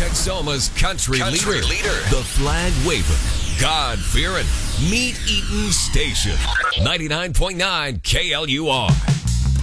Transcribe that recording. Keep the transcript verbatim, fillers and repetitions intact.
Texoma's country, Country leader, leader. the flag-waving, God-fearing, meat-eating station. ninety-nine point nine K L U R.